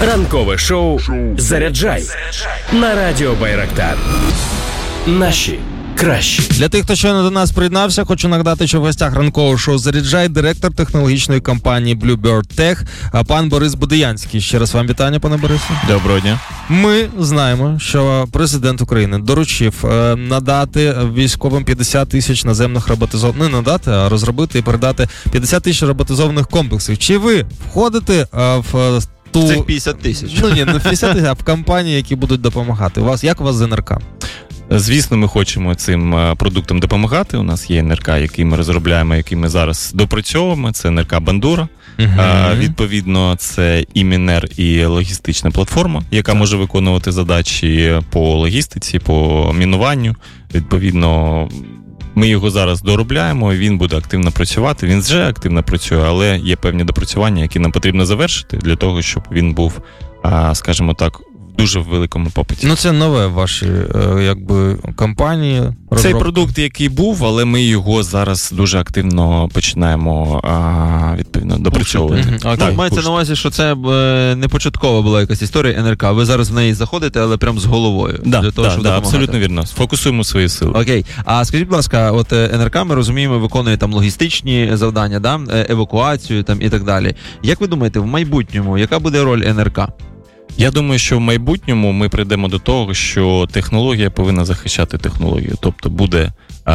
Ранкове шоу «Заряджай» на радіо Байрактар. Наші кращі. Для тих, хто щойно до нас приєднався, хочу нагадати, що в гостях ранкового шоу «Заряджай» директор технологічної компанії Bluebird Tech, пан Борис Будеянський. Ще раз вам вітання, пане Борисе. Доброго дня. Ми знаємо, що президент України доручив надати військовим 50 тисяч наземних роботизованих, не надати, а розробити і передати 50 тисяч роботизованих комплексів. Чи ви входите в цих 50 тисяч? Ну ні, не 50 тисяч, а в компанії, які будуть допомагати. Як у вас з НРК? Звісно, ми хочемо цим продуктам допомагати. У нас є НРК, який ми розробляємо, який ми зараз допрацьовуємо. Це НРК Бандура. Відповідно, це і Мінер, і логістична платформа, яка може виконувати задачі по логістиці, по мінуванню. Відповідно, ми його зараз доробляємо, і він буде активно працювати. Він вже активно працює, але є певні допрацювання, які нам потрібно завершити для того, щоб він був, скажімо так, дуже в великому попиті. Ну, це нове в вашій, компанії. Цей продукт, який був, але ми його зараз дуже активно починаємо, відповідно, допрацьовувати. Так, мається на увазі, що це не початкова була якась історія НРК. Ви зараз в неї заходите, але прям з головою. Для того, щоб допомагати. Абсолютно вірно. Фокусуємо свої сили. Окей. А скажіть, будь ласка, от НРК, ми розуміємо, виконує там логістичні завдання, да? Евакуацію там і так далі. Як ви думаєте, в майбутньому, яка буде роль НРК? Я думаю, що в майбутньому ми прийдемо до того, що технологія повинна захищати технологію. Тобто буде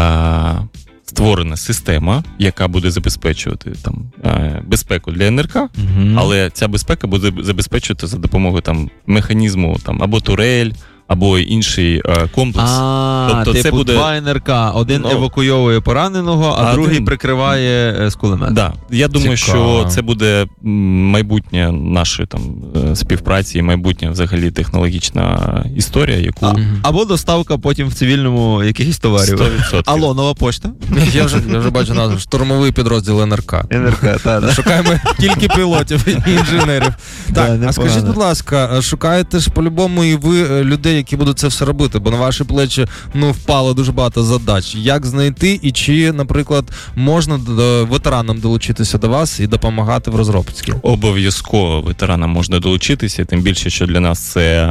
створена система, яка буде забезпечувати там безпеку для НРК, але ця безпека буде забезпечувати за допомогою там механізму там або турель, або інший комплекс. Тобто це буде 2 НРК. Один евакуйовує пораненого, а другий прикриває з кулемета. Да. Я думаю, що це буде майбутнє нашої там співпраці і майбутня взагалі технологічна історія, яку... Або доставка потім в цивільному якихось товарів. 100%. Алло, нова пошта? Я вже бачу назву. Штурмовий підрозділ НРК. НРК, так. Шукаємо тільки пілотів і інженерів. Так, а скажіть, будь ласка, шукаєте ж по-любому і ви людей, які будуть це все робити, бо на ваші плечі впало дуже багато задач. Як знайти і чи, наприклад, можна ветеранам долучитися до вас і допомагати в розробці? Обов'язково ветеранам можна долучитися, тим більше, що для нас це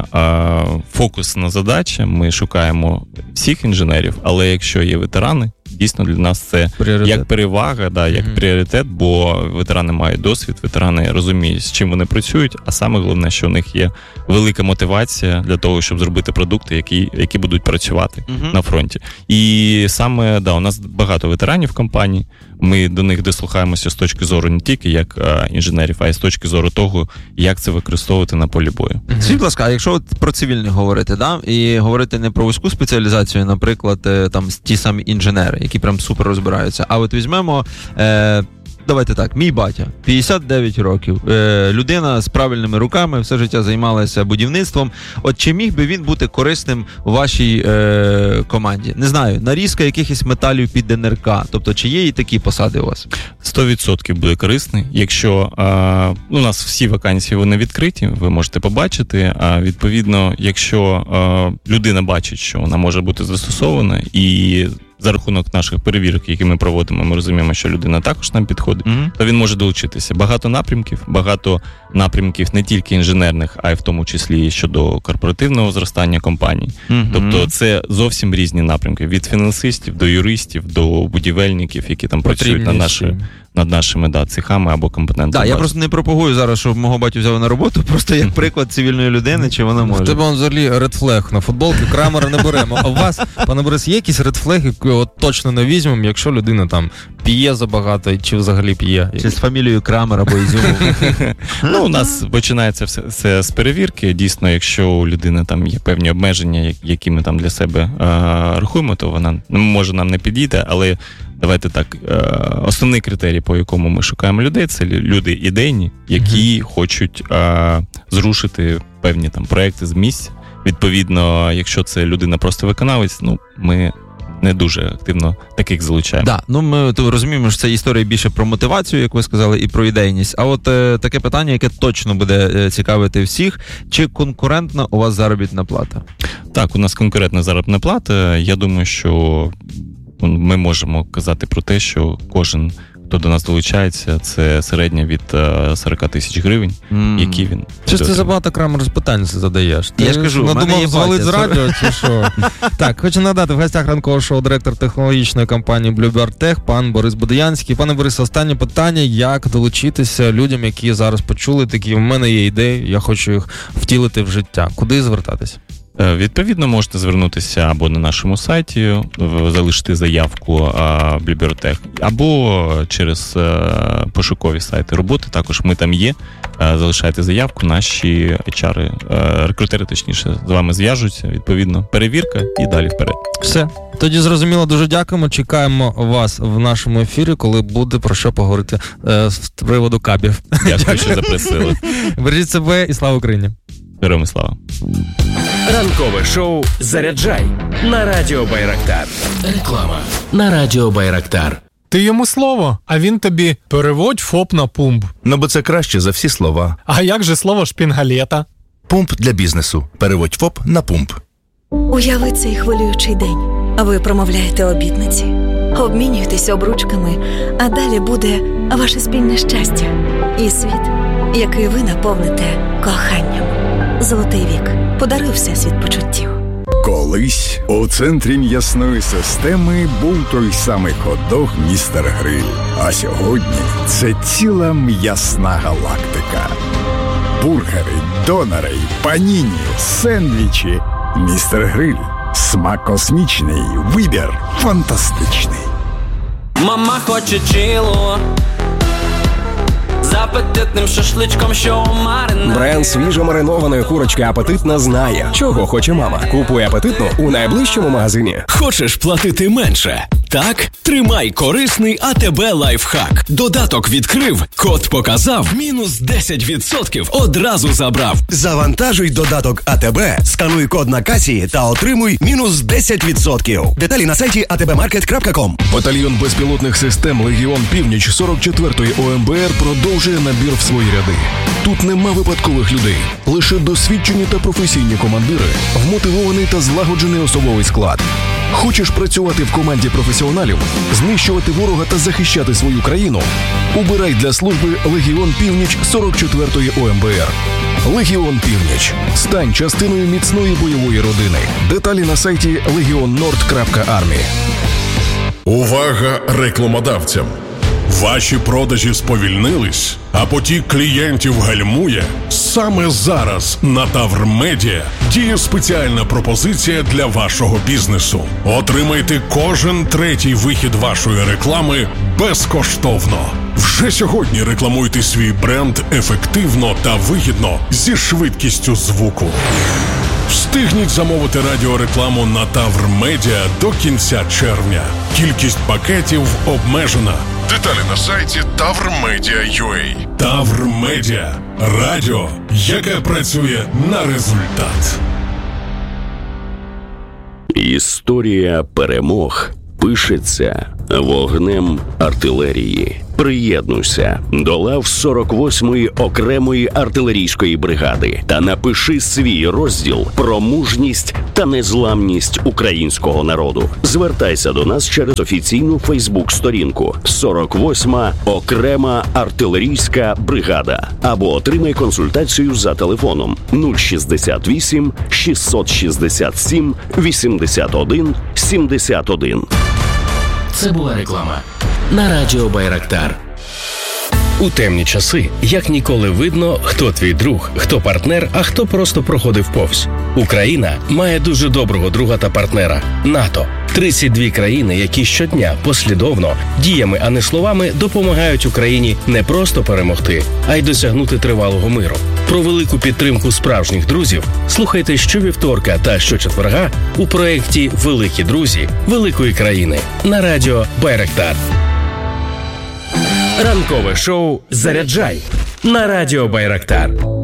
фокусна задача. Ми шукаємо всіх інженерів, але якщо є ветерани, дійсно для нас це пріоритет. Як перевага, як пріоритет, бо ветерани мають досвід, ветерани розуміють, з чим вони працюють, а саме головне, що у них є велика мотивація для того, щоб зробити продукти, які будуть працювати на фронті. І саме, у нас багато ветеранів в компанії, ми до них дослухаємося з точки зору не тільки як інженерів, а й з точки зору того, як це використовувати на полі бою. Скажіть, будь ласка, якщо про цивільних говорити, і говорити не про вузьку спеціалізацію, наприклад, там ті самі інженери, які прям супер розбираються, а от візьмемо... Давайте так, мій батя, 59 років, людина з правильними руками, все життя займалася будівництвом. От чи міг би він бути корисним у вашій команді? Не знаю, нарізка якихось металів під НРК, тобто чи є і такі посади у вас? 100% буде корисний. Якщо у нас всі вакансії вони відкриті, ви можете побачити, а відповідно, якщо людина бачить, що вона може бути застосована і за рахунок наших перевірок, які ми проводимо, ми розуміємо, що людина також нам підходить, то він може долучитися. Багато напрямків не тільки інженерних, а й в тому числі щодо корпоративного зростання компаній. Тобто це зовсім різні напрямки. Від фінансистів до юристів, до будівельників, які там працюють над нашими цехами або компонентами. Я просто не пропагую зараз, щоб мого батю взяли на роботу, просто як приклад цивільної людини, чи вона може. В тебе взагалі редфлег на футболці, Крамера не беремо. А у вас, пане Борис, є якісь редфлеги, які точно не візьмемо, якщо людина там п'є забагато, чи взагалі п'є? Чи з фамілією Крамер або Ізюмов? У нас починається все з перевірки. Дійсно, якщо у людини там є певні обмеження, які ми там для себе рахуємо, то вона може нам не підійти, але давайте так, основний критерій, по якому ми шукаємо людей, це люди ідейні, які хочуть зрушити певні там проекти з місця. Відповідно, якщо це людина просто виконавець, ми не дуже активно таких залучаємо. Ми розуміємо, що це історія більше про мотивацію, як ви сказали, і про ідейність. А от таке питання, яке точно буде цікавити всіх, чи конкурентна у вас заробітна плата? Так, у нас конкурентна заробітна плата. Я думаю, що ми можемо казати про те, що кожен, хто до нас долучається, це середня від 40 тисяч гривень, які він... Чи ти забагато Крамер з питань задаєш? Я ж кажу, надумав звалити з радіо, чи що? Так, хочу нагадати, в гостях ранкового шоу директор технологічної компанії Bluebird Tech, пан Борис Будеянський. Пане Борисе, останнє питання, як долучитися людям, які зараз почули такі, в мене є ідеї, я хочу їх втілити в життя. Куди звертатись? Відповідно, можете звернутися або на нашому сайті, залишити заявку Bluebird Tech, або через пошукові сайти роботи, також ми там є. Залишайте заявку, наші HR, рекрутери, точніше, з вами зв'яжуться, відповідно, перевірка і далі вперед. Все. Тоді зрозуміло, дуже дякуємо. Чекаємо вас в нашому ефірі, коли буде про що поговорити з приводу кабів. Дякую, що запросили. Бережіть себе і слава Україні. Героям і слава. Ранкове шоу «Заряджай» на Радіо Байрактар. Реклама на Радіо Байрактар. Ти йому слово, а він тобі переводь ФОП на пумп. Ну, бо це краще за всі слова. А як же слово шпінгалета? Пумп для бізнесу. Переводь ФОП на пумп. Уяви цей хвилюючий день. А ви промовляєте обітниці, обмінюєтесь обручками, а далі буде ваше спільне щастя і світ, який ви наповните коханням. Золотий вік. Подаруй всесвіт почуттів. Колись у центрі м'ясної системи був той самий хот-дог «Містер Гриль». А сьогодні це ціла м'ясна галактика. Бургери, донори, паніні, сендвічі. «Містер Гриль». Смак космічний, вибір фантастичний. Мама хоче чило з апетитним шашличком, що у маринаді. Бренд свіжомаринованої курочки «Апетитна» знає, чого хоче мама. Купуй «Апетитну» у найближчому магазині. Хочеш платити менше? Так? Тримай корисний АТБ лайфхак. Додаток відкрив, код показав, мінус 10% одразу забрав. Завантажуй додаток АТБ, скануй код на касі та отримуй мінус 10%. Деталі на сайті atbmarket.com. Батальйон безпілотних систем «Легіон Північ» 44-ї ОМБР продовжує набір в свої ряди. Тут нема випадкових людей, лише досвідчені та професійні командири, вмотивований та злагоджений особовий склад. Хочеш працювати в команді професіоналів, знищувати ворога та захищати свою країну? Обирай для служби «Легіон Північ» 44-ї ОМБР. «Легіон Північ». Стань частиною міцної бойової родини. Деталі на сайті legionnord.army. Увага рекламодавцям! Ваші продажі сповільнились, а потік клієнтів гальмує? Саме зараз на Тавр Медіа діє спеціальна пропозиція для вашого бізнесу. Отримайте кожен третій вихід вашої реклами безкоштовно. Вже сьогодні рекламуйте свій бренд ефективно та вигідно зі швидкістю звуку. Встигніть замовити радіорекламу на Тавр Медіа до кінця червня. Кількість пакетів обмежена. Деталі на сайті tavrmedia.ua. Тавр Медіа. Радіо, яке працює на результат. Історія перемог пишеться вогнем артилерії. Приєднуйся до лав 48-ї окремої артилерійської бригади та напиши свій розділ про мужність та незламність українського народу. Звертайся до нас через офіційну Фейсбук-сторінку 48-ма окрема артилерійська бригада або отримай консультацію за телефоном 068 667 81 71. Це була реклама на Радіо Байрактар. У темні часи, як ніколи видно, хто твій друг, хто партнер, а хто просто проходив повз. Україна має дуже доброго друга та партнера – НАТО. 32 країни, які щодня послідовно, діями, а не словами, допомагають Україні не просто перемогти, а й досягнути тривалого миру. Про велику підтримку справжніх друзів слухайте щовівторка та щочетверга у проєкті «Великі друзі великої країни» на Радіо Байрактар. Ранкове шоу «Заряджай» на Радіо Байрактар.